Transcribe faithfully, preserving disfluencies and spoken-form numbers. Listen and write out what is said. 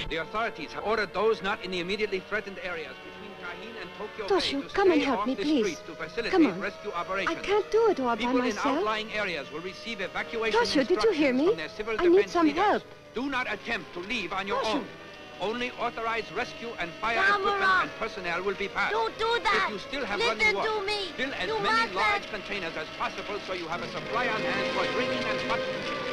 The authorities have ordered those not in the immediately threatened areas between Kahine and Tokyo Toshio, Bay to come and stay help off me, the please. streets to facilitate Come on. rescue operations. I can't do it all People by myself. in outlying areas will receive evacuation Toshio, did you hear instructions me? from their civil I need defense some leaders. help. Do not attempt to leave on your Toshio. own. Only authorized rescue and fire Tamura. equipment and personnel will be passed. Don't do that. If you still have Listen running water, to me. fill as You many must large not- containers as possible so you have a supply on hand for drinking and hot.